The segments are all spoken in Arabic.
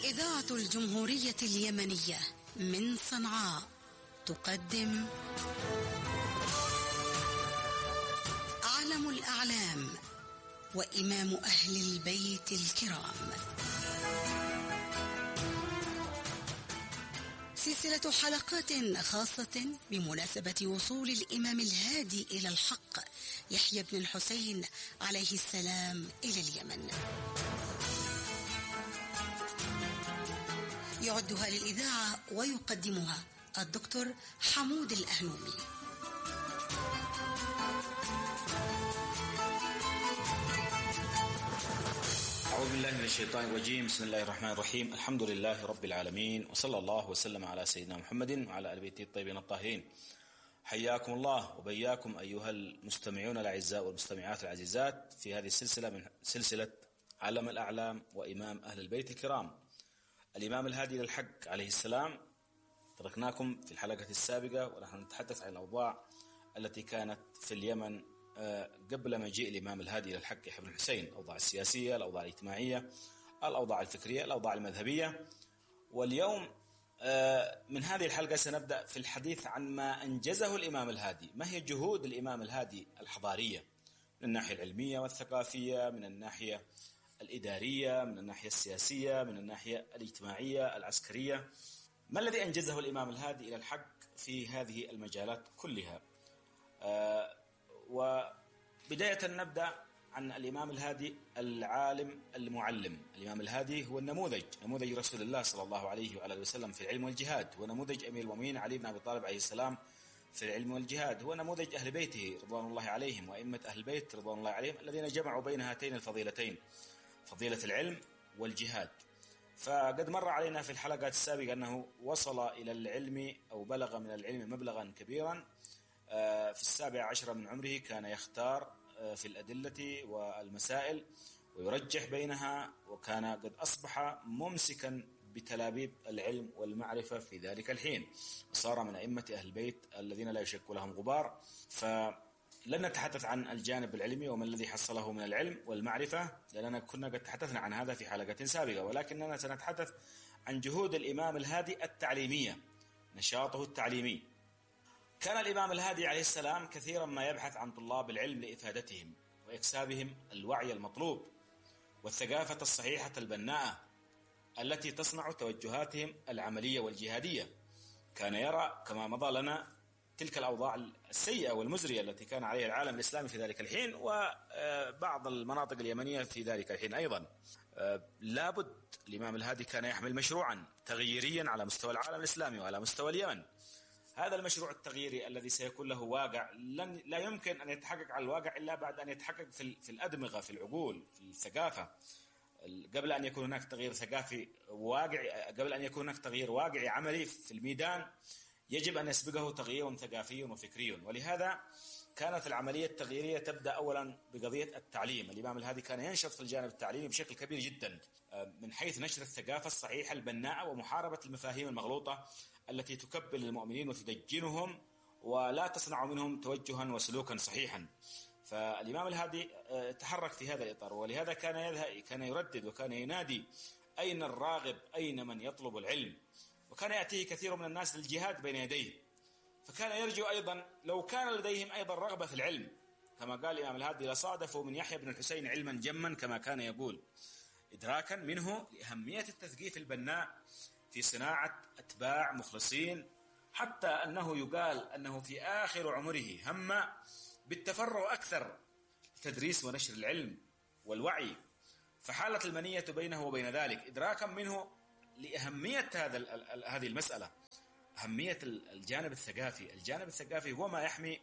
إذاعة الجمهورية اليمنية من صنعاء تقدم عالم الأعلام وإمام أهل البيت الكرام، سلسلة حلقات خاصة بمناسبة وصول الإمام الهادي إلى الحق يحيى بن الحسين عليه السلام إلى اليمن. يعدها للإذاعة ويقدمها الدكتور حمود الأهنومي. أعوذ بالله من الشيطان الرجيم. بسم الله الرحمن الرحيم. الحمد لله رب العالمين، وصلى الله وسلم على سيدنا محمد وعلى آل بيته الطيبين الطاهرين. حياكم الله وبياكم أيها المستمعون الأعزاء والمستمعات العزيزات في هذه السلسلة من سلسلة عالم الأعلام وإمام أهل البيت الكرام، الإمام الهادي للحق عليه السلام. تركناكم في الحلقة السابقة ونحن نتحدث عن الأوضاع التي كانت في اليمن قبل مجيء الإمام الهادي إلى الحق يحيى بن الحسين، الأوضاع السياسية، الأوضاع الاجتماعية، الأوضاع الفكرية، الأوضاع المذهبية. واليوم من هذه الحلقة سنبدأ في الحديث عن ما أنجزه الإمام الهادي، ما هي جهود الإمام الهادي الحضارية من الناحية العلمية والثقافية، من الناحية الإدارية، من الناحية السياسية، من الناحية الاجتماعية العسكرية. ما الذي أنجزه الإمام الهادي إلى الحق في هذه المجالات كلها؟ وبداية نبدأ عن الإمام الهادي العالم المعلم. الإمام الهادي هو نموذج رسول الله صلى الله عليه وعلى وسلم في العلم والجهاد، هو نموذج أمير المؤمنين علي بن أبي طالب عليه السلام في العلم والجهاد، هو نموذج أهل بيته رضوان الله عليهم وأئمة أهل البيت رضوان الله عليهم الذين جمعوا بين هاتين الفضيلتين، فضيلة العلم والجهاد. فقد مر علينا في الحلقات السابقة أنه وصل إلى العلم أو بلغ من العلم مبلغا كبيرا. في 17 من عمره كان يختار في الأدلة والمسائل ويرجح بينها، وكان قد أصبح ممسكا بتلابيب العلم والمعرفة في ذلك الحين، وصار من أئمة أهل البيت الذين لا يشك لهم غبار. فلن نتحدث عن الجانب العلمي وما الذي حصله من العلم والمعرفة، لأننا كنا قد تحدثنا عن هذا في حلقة سابقة، ولكننا سنتحدث عن جهود الإمام الهادي التعليمية، نشاطه التعليمي. كان الإمام الهادي عليه السلام كثيرا ما يبحث عن طلاب العلم لإفادتهم وإكسابهم الوعي المطلوب والثقافة الصحيحة البناءة التي تصنع توجهاتهم العملية والجهادية. كان يرى كما مضى لنا تلك الأوضاع السيئة والمزرية التي كان عليها العالم الإسلامي في ذلك الحين وبعض المناطق اليمنية في ذلك الحين أيضا. لابد الإمام الهادي كان يحمل مشروعا تغييريا على مستوى العالم الإسلامي وعلى مستوى اليمن. هذا المشروع التغييري الذي سيكون له واقع لا يمكن أن يتحقق على الواقع إلا بعد أن يتحقق في الأدمغة، في العقول، في الثقافة. قبل أن يكون هناك تغيير ثقافي واقعي، قبل أن يكون هناك تغيير واقعي عملي في الميدان، يجب أن يسبقه تغيير ثقافي وفكري. ولهذا كانت العملية التغييرية تبدأ أولا بقضية التعليم. الإمام الهادي كان ينشط في الجانب التعليمي بشكل كبير جدا، من حيث نشر الثقافة الصحيحة البناءة ومحاربة المفاهيم المغلوطة التي تكبل المؤمنين وتدجنهم ولا تصنع منهم توجها وسلوكا صحيحا. فالإمام الهادي تحرك في هذا الإطار، ولهذا كان يردد وكان ينادي: أين الراغب؟ أين من يطلب العلم؟ وكان يأتيه كثير من الناس للجهاد بين يديه، فكان يرجو أيضا لو كان لديهم أيضا رغبة في العلم، كما قال الإمام الهادي: لصادفوا من يحيى بن الحسين علما جما، كما كان يقول، إدراكا منه لأهمية التثقيف البناء في صناعة أتباع مخلصين، حتى أنه يقال أنه في آخر عمره هم بالتفرغ أكثر لتدريس ونشر العلم والوعي، فحالت المنية بينه وبين ذلك، إدراكا منه لأهمية هذه المسألة، أهمية الجانب الثقافي. الجانب الثقافي هو ما يحمي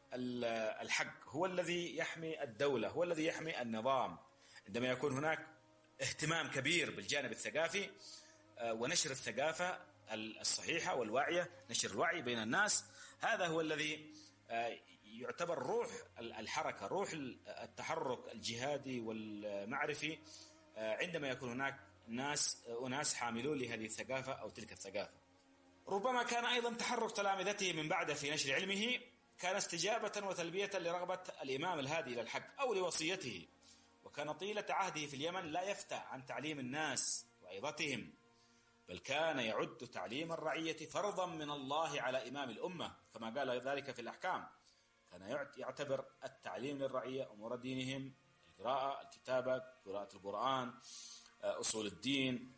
الحق، هو الذي يحمي الدولة، هو الذي يحمي النظام. عندما يكون هناك اهتمام كبير بالجانب الثقافي ونشر الثقافة الصحيحة والواعية، نشر الوعي بين الناس، هذا هو الذي يعتبر روح الحركة، روح التحرك الجهادي والمعرفي، عندما يكون هناك أناس حاملون لهذه الثقافة أو تلك الثقافة. ربما كان أيضا تحرك تلامذته من بعده في نشر علمه كان استجابة وتلبية لرغبة الإمام الهادي إلى الحق أو لوصيته، وكان طيلة عهده في اليمن لا يفتح عن تعليم الناس وعظتهم بل كان يعد تعليم الرعية فرضا من الله على إمام الأمة كما قال ذلك في الأحكام. كان يعتبر التعليم للرعية أمور دينهم، القراءة، الكتابة، قراءة القرآن، أصول الدين،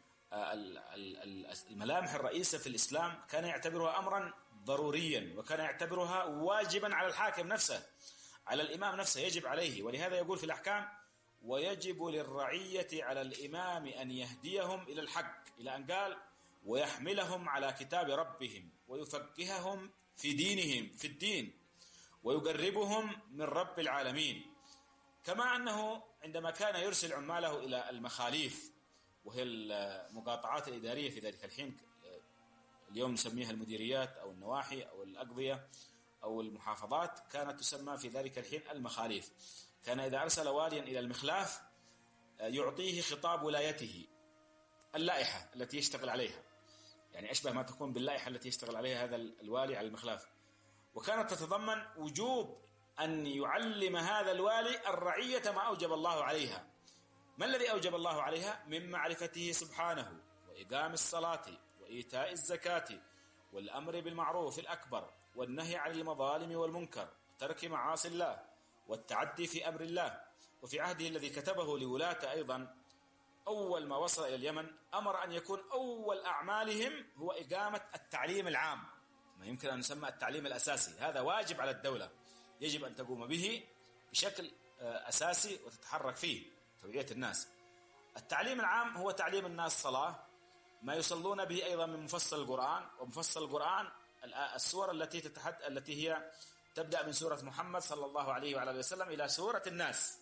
الملامح الرئيسة في الإسلام، كان يعتبرها أمرا ضروريا، وكان يعتبرها واجبا على الحاكم نفسه، على الإمام نفسه، يجب عليه. ولهذا يقول في الأحكام: ويجب للرعية على الإمام أن يهديهم إلى الحق، إلى أن قال: ويحملهم على كتاب ربهم ويفقههم في دينهم، في الدين، ويقربهم من رب العالمين. كما أنه عندما كان يرسل عماله إلى المخاليف، وهي المقاطعات الإدارية في ذلك الحين، اليوم نسميها المديريات أو النواحي أو الأقضية أو المحافظات، كانت تسمى في ذلك الحين المخاليف. كان إذا أرسل واليا إلى المخلاف يعطيه خطاب ولايته، اللائحة التي يشتغل عليها، يعني أشبه ما تكون باللائحة التي يشتغل عليها هذا الوالي على المخلاف. وكانت تتضمن وجوب أن يعلم هذا الوالي الرعية ما أوجب الله عليها. ما الذي أوجب الله عليها؟ من معرفته سبحانه، وإقام الصلاة، وإيتاء الزكاة، والأمر بالمعروف الأكبر، والنهي عن المظالم والمنكر، وترك معاصي الله، والتعدي في أمر الله. وفي عهده الذي كتبه لولاة أيضا، أول ما وصل إلى اليمن أمر أن يكون أول أعمالهم هو إقامة التعليم العام، ما يمكن أن يسمى التعليم الأساسي. هذا واجب على الدولة، يجب أن تقوم به بشكل أساسي وتتحرك فيه توعية الناس. التعليم العام هو تعليم الناس صلاة، ما يصلون به أيضا من مفصل القرآن. ومفصل القرآن السور التي هي تبدأ من سورة محمد صلى الله عليه وعلى آله وسلم إلى سورة الناس.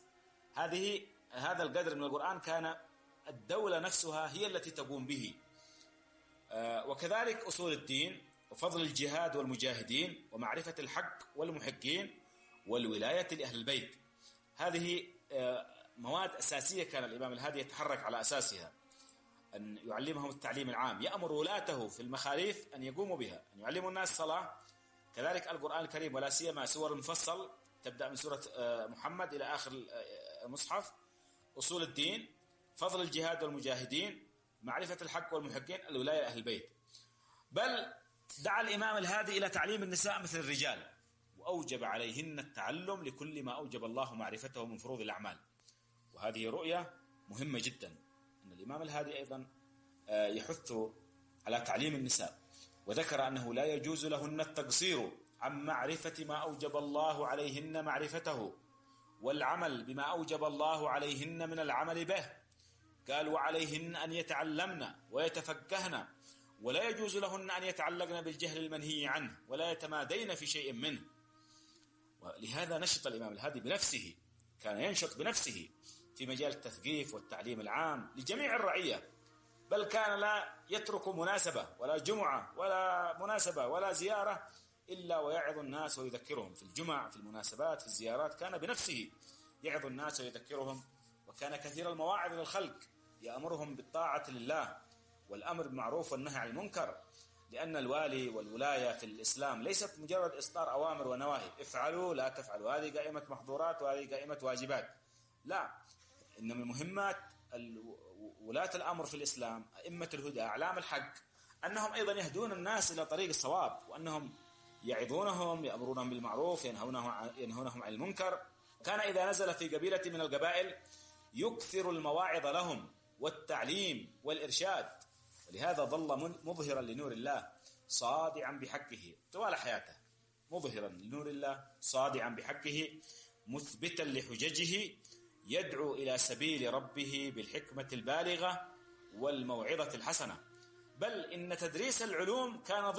هذا القدر من القرآن كان الدولة نفسها هي التي تقوم به. وكذلك أصول الدين، وفضل الجهاد والمجاهدين، ومعرفة الحق والمحقين، والولاية لأهل البيت. هذه مواد أساسية كان الإمام الهادي يتحرك على أساسها، أن يعلمهم التعليم العام، يأمر ولاته في المخاليف أن يقوموا بها، أن يعلموا الناس صلاة، كذلك القرآن الكريم، ولا سيما سور المفصل تبدأ من سورة محمد إلى آخر المصحف، أصول الدين، فضل الجهاد والمجاهدين، معرفة الحق والمحقين، الولاية لأهل البيت. بل دعا الإمام الهادي إلى تعليم النساء مثل الرجال، وأوجب عليهن التعلم لكل ما أوجب الله معرفته من فروض الأعمال. وهذه رؤية مهمة جدا، أن الإمام الهادي أيضا يحث على تعليم النساء، وذكر أنه لا يجوز لهن التقصير عن معرفة ما أوجب الله عليهن معرفته، والعمل بما أوجب الله عليهن من العمل به. قال: وعليهن أن يتعلمن ويتفقهن، ولا يجوز لهن أن يتعلقن بالجهل المنهي عنه، ولا يتمادين في شيء منه. ولهذا نشط الإمام الهادي بنفسه، كان ينشط بنفسه في مجال التثقيف والتعليم العام لجميع الرعية، بل كان لا يترك مناسبة ولا جمعة ولا مناسبة ولا زيارة إلا ويعظ الناس ويذكرهم في الجمع، في المناسبات، في الزيارات، كان بنفسه يعظ الناس ويذكرهم. وكان كثير المواعظ للخلق، يأمرهم بالطاعة لله والأمر بالمعروف والنهي عن المنكر، لأن الوالي والولاية في الإسلام ليست مجرد إصدار أوامر ونواهي، افعلوا لا تفعلوا، هذه قائمة محظورات وهذه قائمة واجبات. لا، إن من مهمات ولاة الأمر في الإسلام، أئمة الهدى، أعلام الحق، أنهم أيضا يهدون الناس إلى طريق الصواب، وأنهم يعظونهم، يأمرونهم بالمعروف، ينهونهم عن المنكر. كان إذا نزل في قبيلة من القبائل يكثر المواعظ لهم والتعليم والإرشاد. ولهذا ظل مظهرا لنور الله صادعا بحقه طوال حياته، مظهرا لنور الله صادعا بحقه، مثبتا لحججه، يدعو إلى سبيل ربه بالحكمة البالغة والموعظة الحسنة. بل إن تدريس العلوم كان